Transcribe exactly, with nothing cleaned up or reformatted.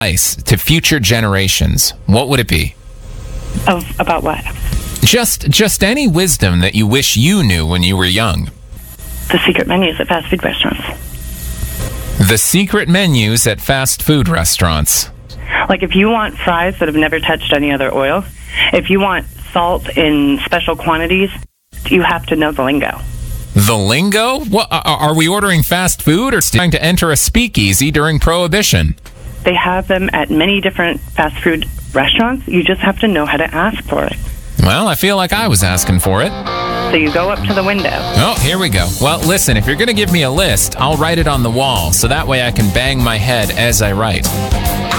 advice to future generations, what would it be? Of about what? Just just any wisdom that you wish you knew when you were young. The secret menus at fast food restaurants. The secret menus at fast food restaurants. Like if you want fries that have never touched any other oil, if you want salt in special quantities, you have to know the lingo. The lingo? What, are we ordering fast food or trying to enter a speakeasy during Prohibition? They have them at many different fast food restaurants. You just have to know how to ask for it. Well, I feel like I was asking for it. So you go up to the window. Oh, here we go. Well, listen, if you're going to give me a list, I'll write it on the wall, so that way I can bang my head as I write.